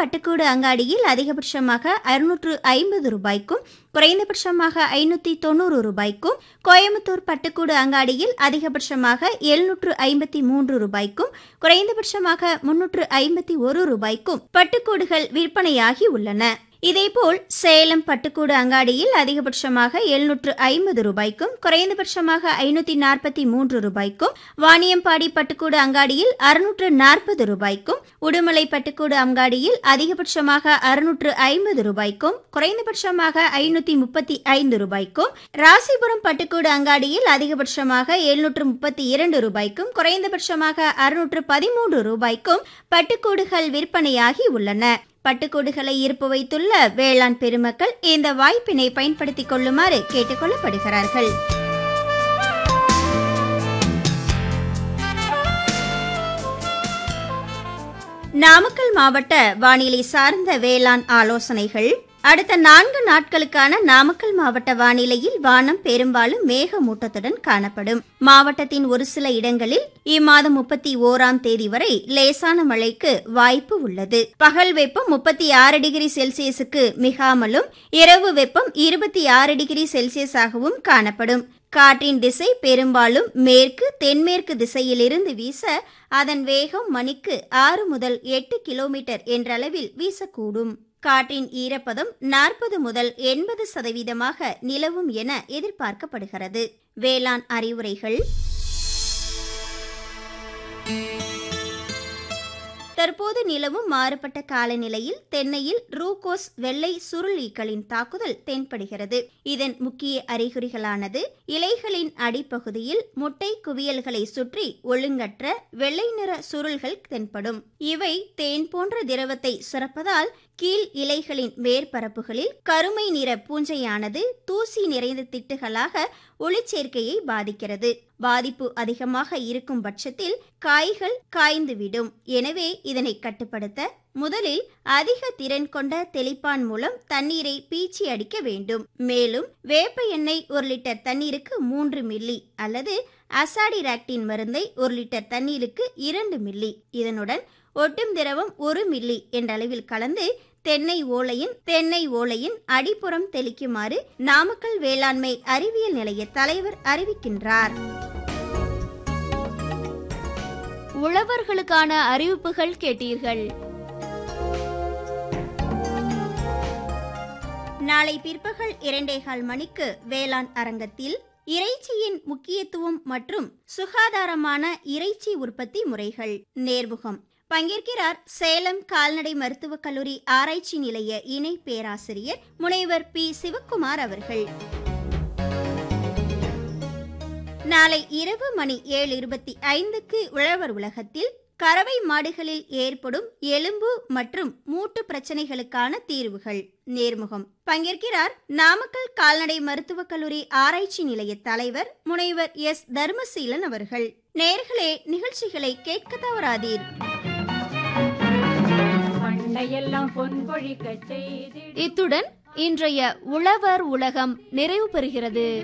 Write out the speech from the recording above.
பட்டுக்கூடு அங்காடியில் அதிகபட்சமாக 650 ரூபாய்க்கும் குறைந்தபட்சமாக 590 ரூபாய்க்கும், கோயம்புத்தூர் பட்டுக்கூடு அங்காடியில் அதிகபட்சமாக 753 ரூபாய்க்கும் குறைந்தபட்சமாக 351 ரூபாய்க்கும் பட்டுக்கூடுகள் விற்பனையாகி உள்ளன. இதேபோல் சேலம் பட்டுக்கூடு அங்காடியில் அதிகபட்சமாக 750 ரூபாய்க்கும் குறைந்தபட்சமாக 543 ரூபாய்க்கும், வாணியம்பாடி பட்டுக்கூடு அங்காடியில் 640 ரூபாய்க்கும், உடுமலை பட்டுக்கூடு அங்காடியில் அதிகபட்சமாக 650 ரூபாய்க்கும் குறைந்தபட்சமாக 535 ரூபாய்க்கும், ராசிபுரம் பட்டுக்கூடு அங்காடியில் அதிகபட்சமாக 732 ரூபாய்க்கும் குறைந்தபட்சமாக 613 ரூபாய்க்கும் பட்டுக்கூடுகள் விற்பனையாகி உள்ளன. பட்டுக்கூடுகளை இருப்பு வைத்துள்ள வேளாண் பெருமக்கள் இந்த வாய்ப்பினை பயன்படுத்திக் கொள்ளுமாறு கேட்டுக்கொள்ளப்படுகிறார்கள். நாமக்கல் மாவட்ட வானிலை சார்ந்த வேளாண் ஆலோசனைகள். அடுத்த 4 நாட்களுக்கான நாமக்கல் மாவட்ட வானிலையில் வானம் பெரும்பாலும் மேகமூட்டத்துடன் காணப்படும். மாவட்டத்தின் ஒரு சில இடங்களில் இம்மாதம் 31ஆம் தேதி வரை லேசான மழைக்கு வாய்ப்பு உள்ளது. பகல் வெப்பம் 36 டிகிரி செல்சியஸுக்கு மிகாமலும், இரவு வெப்பம் 26 டிகிரி செல்சியஸாகவும் காணப்படும். காற்றின் திசை பெரும்பாலும் மேற்கு தென்மேற்கு திசையிலிருந்து வீச அதன் வேகம் மணிக்கு 6 முதல் 8 கிலோமீட்டர் என்றளவில் வீசக்கூடும். காற்றின் ஈரப்பதம் 40 முதல் 80% நிலவும் என எதிர்பார்க்கப்படுகிறது. வேளாண் அறிவுரைகள். தற்போது நிலவும் மாறுபட்ட காலநிலையில் தென்னையில் ரூகோஸ் வெள்ளை சுருள் ஈக்களின் தாக்குதல் தென்படுகிறது. இதன் முக்கிய அறிகுறிகளானது இலைகளின் அடிப்பகுதியில் முட்டை குவியல்களை சுற்றி ஒழுங்கற்ற வெள்ளை நிற சுருள்கள் தென்படும். இவை தேன் போன்ற திரவத்தை சுரப்பதால் கீழ் இலைகளின் மேற்பரப்புகளில் கருமை நிற பூஞ்சையானது தூசி நிறைந்த திட்டுகளாக ஒளிச்சேர்க்கையை பாதிக்கிறது. பாதிப்பு அதிகமாக இருக்கும் பட்சத்தில் காய்கள் காய்ந்துவிடும். எனவே இதனை கட்டுப்படுத்த முதலில் அதிக திறன் கொண்ட தெளிப்பான் மூலம் தண்ணீரை பீச்சி அடிக்க வேண்டும். மேலும் வேப்ப எண்ணெய் 1 லிட்டர் தண்ணீருக்கு 3 மில்லி அல்லது அசாடிராக்டின் மருந்தை 1 லிட்டர் தண்ணீருக்கு 2 மில்லி, இதனுடன் ஒட்டும் திரவம் 1 மில்லி என்ற அளவில் கலந்து தென்னை ஓலையின் அடிப்புறம் தெளிக்குமாறு நாமக்கல் வேளாண்மை அறிவியல் நிலைய தலைவர் அறிவிக்கின்றார். உழவர்களுக்கான அறிவிப்புகள் கேட்டீர்கள். நாளை பிற்பகல் 2:15 மணிக்கு வேளாண் அரங்கத்தில் இறைச்சியின் முக்கியத்துவம் மற்றும் சுகாதாரமான இறைச்சி உற்பத்தி முறைகள் நேர்முகம். பங்கேற்கிறார் சேலம் கால்நடை மருத்துவக் கல்லூரி ஆராய்ச்சி நிலைய இணை பேராசிரியர் முனைவர் பி. சிவக்குமார் அவர்கள். நாளை இரவு மணி 7:25க்கு உழவர் உலகத்தில் கறவை மாடுகளில் ஏற்படும் எலும்பு மற்றும் மூட்டு பிரச்சனைகளுக்கான தீர்வுகள் நேர்முகம். பங்கேற்கிறார் நாமக்கல் கால்நடை மருத்துவக் கல்லூரி ஆராய்ச்சி நிலைய தலைவர் முனைவர் எஸ். தர்மசீலன் அவர்கள். நேயர்களே, நிகழ்ச்சிகளை கேட்க தவறாதீர். இத்துடன் இன்றைய உழவர் உலகம் நிறைவு பெறுகிறது.